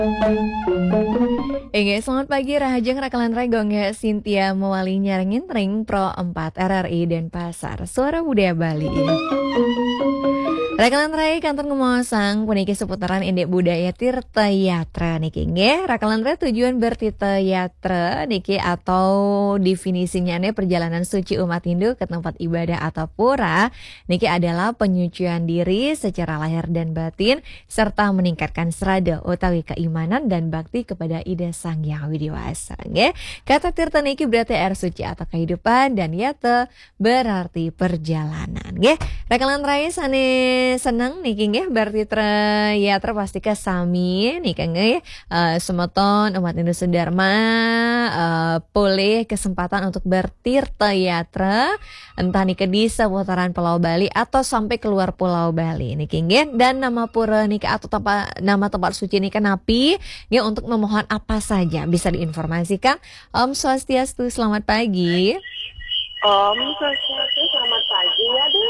Selamat pagi Rahajeng Rakalan Regong ya Cynthia Mewali Nyarengin Ring Pro 4 RRI Denpasar Suara Budaya Bali. Rakalan Rai kantor ngomosang puniki seputaran indek budaya Tirta Yatra niki nggih. Rakalan Rai tujuan bertirta yatra niki atau definisinya nih perjalanan suci umat Hindu ke tempat ibadah atau pura niki adalah penyucian diri secara lahir dan batin serta meningkatkan srada utawi keimanan dan bakti kepada Ida Sang Hyang Widiwasa nggih. Kata tirta niki berarti air suci atau kehidupan dan yata berarti perjalanan nggih. Rakalan Rai sane senang niki nggih bertirta yatra pasti sami niki nggih semeton umat Hindu Sedharma boleh kesempatan untuk bertirta yatra entah niki di seputaran Pulau Bali atau sampai keluar Pulau Bali niki nggih. Dan nama pura niki atau nama tempat suci niki napi nggih untuk memohon apa saja bisa diinformasikan. Om Swastiastu, selamat pagi. Om Swastiastu, selamat pagi.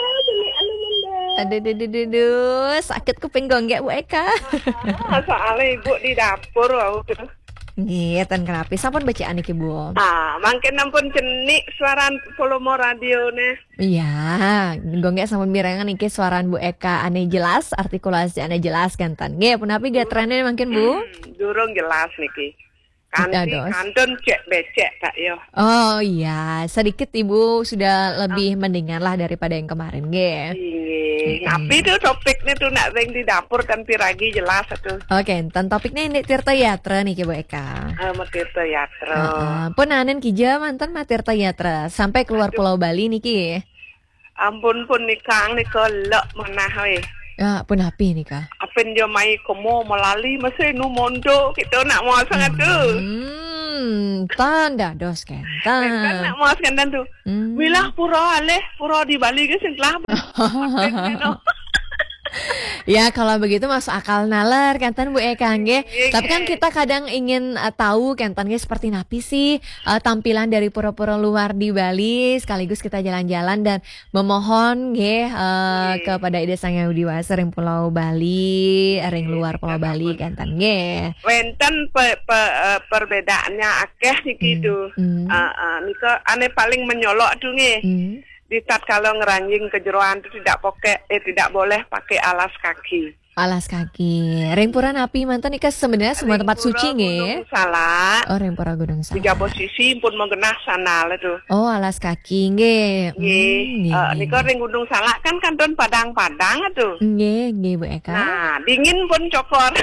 Aduh, sakit kuping gonggek Bu Eka. Soalnya ibu di dapur Nggih, ten kenapa? Sampun bacaan iki Bu? Mangken ampun cenik suara volume radio nih. Iya, gonggek sampun mirengan iki suaran Bu Eka ane jelas, artikulasi ane jelas kan tan. Nggih, punapi gatrane mangken Bu? Durung jelas niki. Kantun cek becek tak yo. Oh iya, sedikit Ibu sudah lebih mendengar lah daripada yang kemarin, nggih. Tapi tuh topiknya tuh nak ring di dapur kan piragi jelas tuh. Oke, enten topiknya ini Tirta Yatra nih Bu Eka. Tirta Yatra. Punanen kija mantan Tirta Yatra sampai keluar Pulau Bali niki. Ampun pun nikang nikolok menah we. Ya, pun api nih Kak. Apin jo mai komo melali mesti nu mondo kita nak mau sangat tuh. Tanda dos kan. Kan nak mau sangat tuh. Wilah pura di Bali ke sing lah. Ya kalau begitu masuk akal nalar kantan Bu Eka nggih. Tapi kan kita kadang ingin tahu kantan nggih seperti napi sih tampilan dari pura-pura luar di Bali sekaligus kita jalan-jalan dan memohon nggih kepada Ida Sang Hyang Widiwasa ring Pulau Bali, ring luar Pulau Bali kantan nggih. Wenten perbedaannya akeh niki tuh. Nika ane paling menyolok tuh nggih. Di saat kalau ngeranjing ke jeroan itu tidak boleh pakai alas kaki. Alas kaki. Ring pura napi mantan ika sebenarnya semua tempat suci nggih. Salah. Oh, ring pura Gunung Salak. Tiga posisi pun mengenah sana itu. Oh, alas kaki nggih. Nika ring Gunung Salak kan kanton Padang-Padang itu. Nggih Bu Eka. Nah, dingin pun cokor.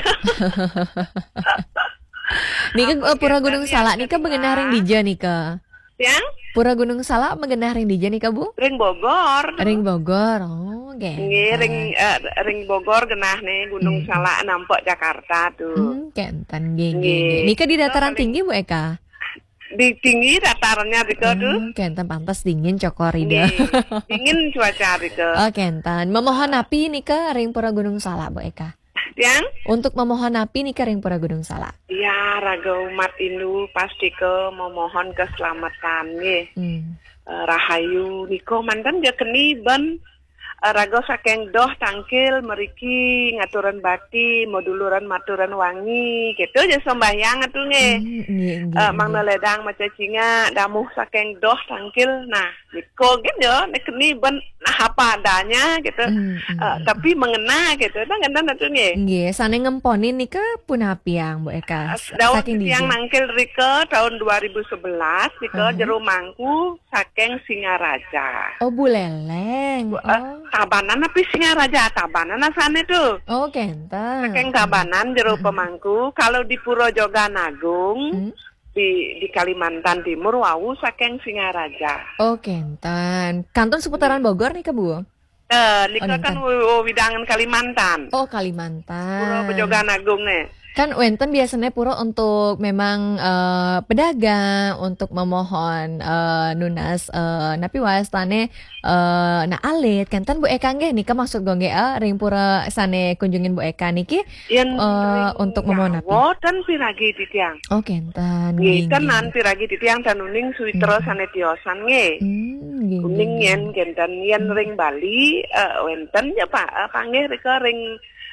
Nika pura Gunung Salak nika mengenah ring dija nika. Yang? Pura Gunung Salak mengenah ring dija nika Bu? Ring Bogor. Ring Bogor. Oh, nggih. Ring Bogor genah nih Gunung Salak nampak Jakarta tuh. Kenten nggih. Nika di dataran tinggi Bu Eka? Di tinggi datarannya Rika tuh. Kenten pantas dingin cokor ida. Dingin cuaca Rika. Oh, kenten. Memohon api nika ring Pura Gunung Salak Bu Eka. Yang? Untuk memohon api nih ring Pura Gunung Salak. Ya, raga umat Hindu pasti ke memohon keselamatan nih. Rahayu niko mantan dia keniban. Raga saking doh tangkil meriki ngaturan bati moduluran maturan wangi gitu aja sembahyang atuh nge. Mangna ledang maca cinga damuh saking doh tangkil nah niko gitu yo nek keniban nah apa adanya gitu. Tapi mengena gitu nah gandan atuh nge. Nggih, sane ngemponin nika punapiang Bu Eka. Saking yang nangkil Rika tahun 2011 Rika jero mangku saking Singaraja. Oh, Buleleng. Tabanan tapi Singaraja tabanan asane tuh. Oh, kenten. Saking Tabanan jero pemangku. Kalau di Puro Joganagung di Kalimantan Timur wau saking Singaraja. Oh, kenten. Kanton seputaran Bogor nih Bu? Nika kan widangan Kalimantan. Oh, Kalimantan. Puro Joganagung nih. Kan wenten biasanya pura untuk memang pedagang untuk memohon nunas napi wastane na alit kantan Bu Eka nggih nika maksud gonge ring pura sane kunjungin Bu Eka niki untuk memohon napi. Dan piragi di tiang. Oh, kentan. Nggih tenan piragi di tiang dan uning suwitra sane tiosan nggih. Kuning yen kentan yen ring Bali wenten ya Pak panggih rika ring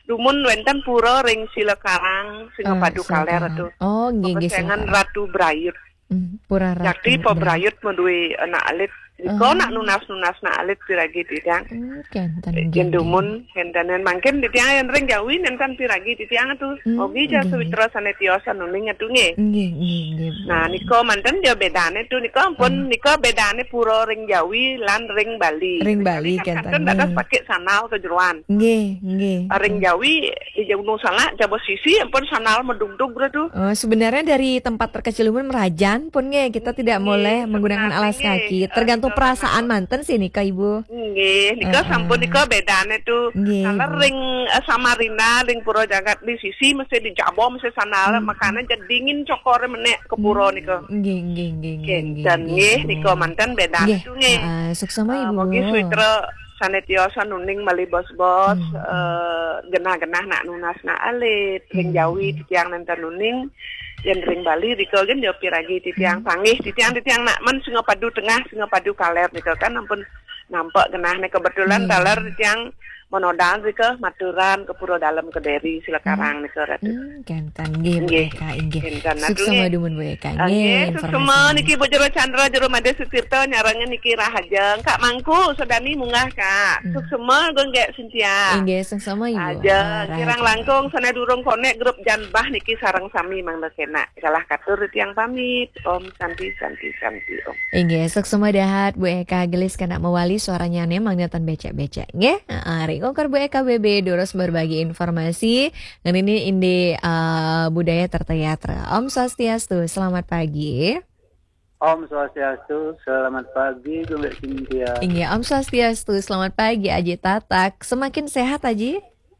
Dumun wenten pura ring Silakarang Singapadu Kaler tuh. Oh, nggih Pesengan Ratu Brayut. Pura Ratu. Jadi po Brayut menduwe anak alit. Iko nak nunas nak alit piragi titiang. Yen dumun hentanen mangken titiang yang ring Jawi nentan piragi titiang tuh. Ogi ja sawitra sanetiosa nuning atuh nggih. Nah niko manten dia bedane tuh niko ampun niko bedane pura ring Jawi lan ring Bali. Ring Bali kan ada pakai sanal kejeruan. Nggih. Ring Jawi di Jawa Nusala Jawa Sisi ampun sanal medug-dug tuh. Oh, sebenarnya dari tempat terkecil pun Merajan pun nggih kita tidak boleh menggunakan alas kaki. Tergantung perasaan manten sih nika Ibu. Nggih, nika sampun nika bedane tuh. Karena ring Samarinda, ring Pura Jagat di Sisi mesti dijabo mesti sanal makanya jadi dingin cokore menek ke pura nika. Nggih. Dan nggih nika manten bedane tuh nggih. Suksama Ibu. Mogi suitra sanetiosa nuning mali bos-bos genah-genah nak nunas nak alit ring Jawi titiang nenten nuning yang ring Bali diko gen yo piragi titiang pangih titiang nak men Singapadu Tengah Singapadu Kaler diko kan ampun nampak genah nek kebetulan taler titiang monodal diko Maturan ke Pura Dalem ke Deri Silakarang nek ratu. Kentan nggih Bu Eka inggih. Suksema dumun Bu Eka nggih. Suksema niki Bojoro Chandra Jero Made Sutirto nyaranya niki Rahajeng Kak Mangku sedani munggah Kak. Suksema gonggek Sintia. Nggih suksema Ibu. Aja kirang langkung sana durung konek grup Janbah niki sareng sami mangda kena. Salah katur tiang pamit. Om Santi Om. Nggih suksema dahat Bu Eka gelis kana mewali suaranya ne mangnatan becek-becek nggih. Kongkar Bu Eka BB Doros berbagi informasi dan ini indi budaya terteatra. Om Swastiastu, selamat pagi. Om Swastiastu, selamat pagi Gunggak Cynthia. Iya Om Swastiastu, selamat pagi Aji Tatak. Semakin sehat Aji?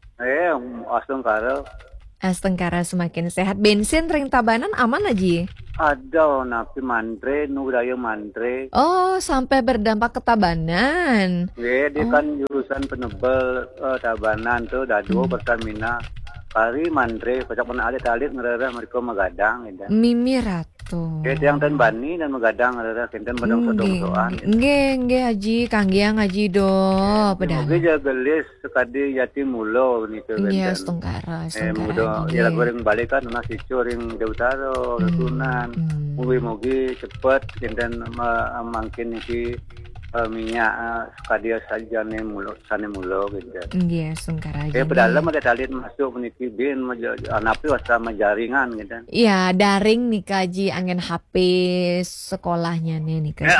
Astengkara semakin sehat. Bensin ring Tabanan aman Aji? Ada napi mantre, nudaya mantre. Oh, sampai berdampak ke Tabanan. Dia kan jurusan penebel Tabanan tuh dadu Pertamina. Kari mantre, pacak pernah ada talit ngerera mereka magadang gitu. Mimi Ratu. Yang ten bani dan magadang ngerera kenten badang sodong-soan. Nggih Haji, kanggiang Haji do pedang. Oke jaga gelis sekadi jati mulo nih tuh. Iya, Astengkara. Mudo ya goreng balik kan nasi curing di utara, Tunan. Mugi cepet kenten mangkin niki minyak kadia saja nih sane mulo gitu. Iya, Astengkara. Pedalam ada talit masuk meniki bin anapi sama jaringan gitu. Iya, daring nih Kaji angin HP sekolahnya nih Kaji.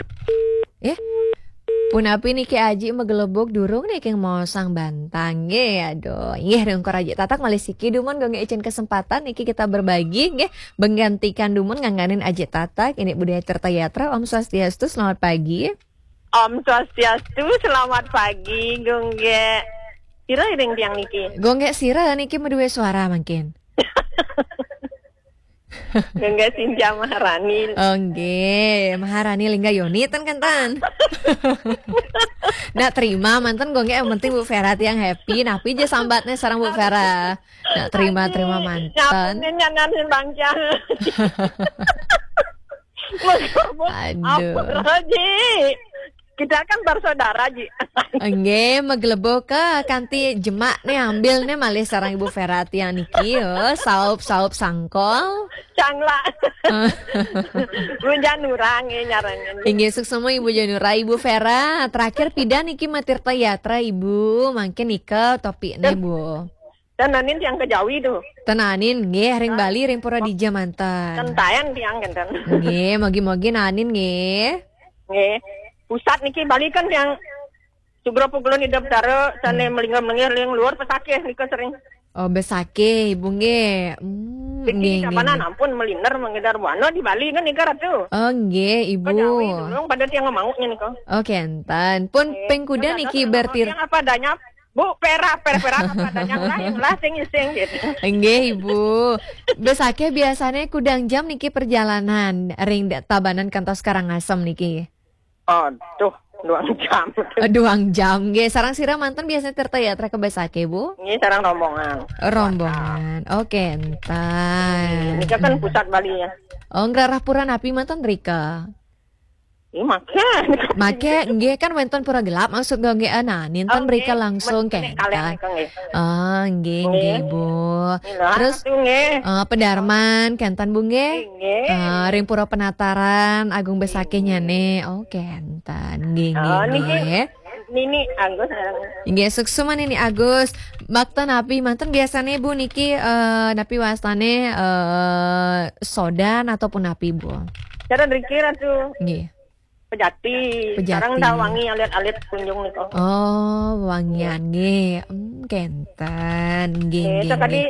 Punapi nih Ki Aji megelebok durung nih yang mau sang bantang ya aduh. Nggih rengkor Aji Tatak malisiki dumun gonge icen kesempatan niki kita berbagi nggih menggantikan dumun ngangganin Aji Tatak ini budaya tertayatra. Om Swastiastu selamat pagi. Om Swastiastu, selamat pagi, Gongge. Sira ring tiang niki. Gongge sira niki medue suara mungkin. Gongge Sinja Maharani. Oke, Maharani Lingga Yoni kan. Nak terima mantan gongge yang penting Bu Vera yang happy, napi aja sambatnya sarang Bu Vera. Nak terima mantan. Nyanyanin bangsa. Aduh. Kita kan bersaudara Ji. Nggih, meglebo ka kanti jemak nih ambil nih malih sarang Ibu Ferati yang niki yo, saup sangkol. Cangla. Bu Janurang nyarangan. Inggih suksema Ibu Janura, Ibu Vera. Terakhir pidan niki Matirta Yatra Ibu, mangke nika topiknya Bu. Tenanin yang kejawi tuh. Tenanin nggih ring Bali ring Pura Dija mantan. Tentayan tiang genten. Nggih, mogi-mogi nanin nggih. Nggih. Pusat niki Bali kan yang sugro pukulun hidup daro sane melingkar-melingkar yang luar pesake nika sering. Oh, besake Ibu nggih. Nggih. Kapanan ampun meliner mengedar buano di Bali kan nika ratu. Oh, nggih Ibu. Kejawi dulu pada tiang ngomongnya nika. Oh, kenten. Pun pengkuda niki bertir. Yang apa adanya? Bu, pera apa adanya lah sing gitu. Nggih Ibu. Besake biasanya kudang jam niki perjalanan ring Tabanan kantos Karangasem niki. Aduh, 2 jam. 2 jam nggih. Sarang sira mantan biasanya tertayatra ke Besake Bu. Ini sarang rombongan. Rombongan. Oke, entar. Ini kan pusat Bali ya. Oh, ngrarah pura napi mantan Rika. Make nggih kan wonten pura gelap maksud nggih ninten mrika langsung kenten. Nggih Bu. Terus pedarman kenten Bu nggih. Ring pura penataran Agung Besakeh nyane. Kenten nggih. Nini Agus. Nggih suksuman ini Agus. Bakta napi manten biasane Bu niki napi wastane sodan ataupun napi Bu. Cara dikira tuh. Nggih. Pejati. Sekarang dah wangi alit-alit kunjung nih kok. Wangian nggih. Kenten nggih. Itu tadi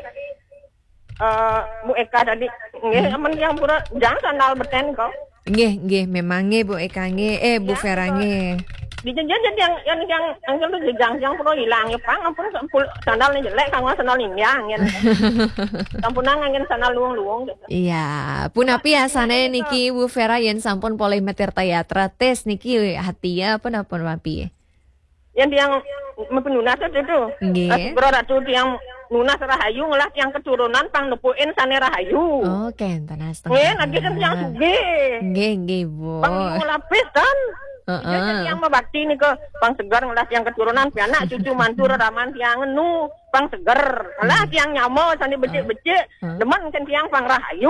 Bu Eka tadi nggih aman yang pura jangan sandal beten kok. Nggih memang nggih Bu Eka nggih Bu Vera nggih. Dijanjian yang lu jang pura hilang ya pang ampun sandalnya jelek kang sandal yang sampun angin sandal luang-luang gitu. Iya, pun api asane niki Bu Vera yen sampun poleh Tirta Yatra tes niki hatia apa napa api. Yang menunas itu. Nggih. Bro ratu yang nunas Rahayu ngelah yang keturunan pang nepuin sane Rahayu. Kenten asteng. Nanti kan yang sugih. Nggih Bu. Pang lapis kan. Jadi yang membakti nih ke pang segar ngelas yang keturunan pianak cucu mantu raman tiang ngenu pang seger alah tiang nyamo sandi becek demen kan tiang pang rahayu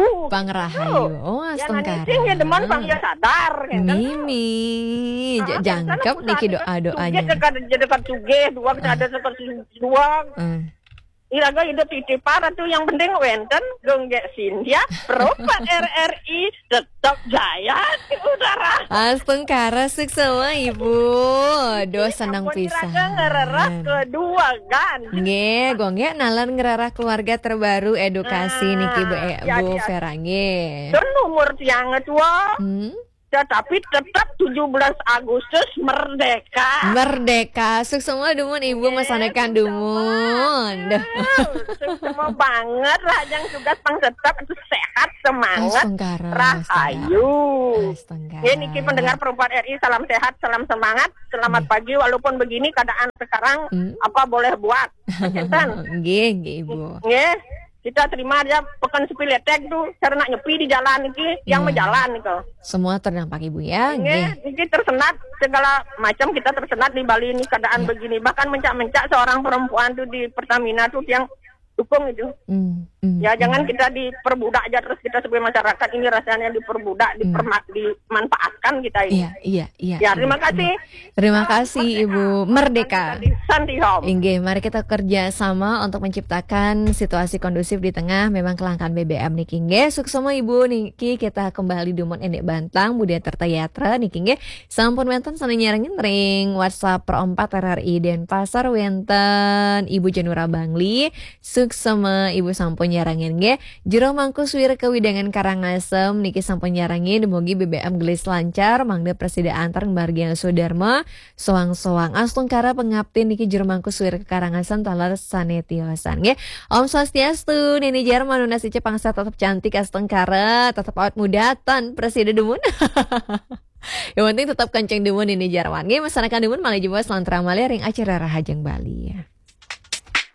astengkara ya demen pang ya sadar mimi jangkep niki doa-doanya dekat suge dua ada seperti dua Iraga hidup di para tuh yang penting wenten gonggek Sindia peropat RRI tetap jaya di udara. Astengkara semua Ibu. Doa senang pisan. Ngererah kedua kan. Nggih, gonggek nalan ngerarah keluarga terbaru edukasi niki Bu Vera nggih. Dan umur tiang tua. Tetapi tetap 17 Agustus merdeka. Semua dumun Ibu masanekan dumun. Semua banget lah yang tugas pang tetap itu sehat semangat Rahayu. Ya niki pendengar perempuan RI salam sehat salam semangat selamat pagi walaupun begini keadaan sekarang apa boleh buat. Nggih Ibu. Nggih. Kita terima aja pekan sepiletek tuh cara nak nyepi di jalan iki yang berjalan nih semua terdampak Ibu ya. Ini tersenat segala macam kita tersenat di Bali ini keadaan begini bahkan mencak-mencak seorang perempuan tuh di Pertamina tuh yang dukung itu. Jangan kita diperbudak aja terus kita sebagai masyarakat ini rasanya diperbudak, dimanfaatkan kita ini. Iya. Ya, terima kasih. Terima kasih Ibu Merdeka. Santihom. Inggih, mari kita kerja sama untuk menciptakan situasi kondusif di tengah memang kelangkaan BBM niki nggih. Suksema Ibu niki kita kembali dumon endek Bantang Budaya Tirta Yatra niki nggih. Sampun wenten sane nyarengin ring WhatsApp Pro 4 RRI Denpasar wenten Ibu Janura Bangli. Suksema Ibu sampun nyarangin nggih. Jero mangku suwir kewidangan Karangasem niki sampun nyarangin mugi BBM gelis lancar mangda presida antar Bargian Sudarma soang-soang astungkara pengabdi niki jero mangku suwir ke Karangasem talar sanetiosan nggih. Om Swastiastu Nini Jarman nasi cepangsa tetap cantik astungkara tetap awet mudatan presida dumun. Yang penting tetap kenceng dumun Nini Jarman nggih masyarakat dumun malih jebos lantra malih ring acara Rahajeng Bali ya.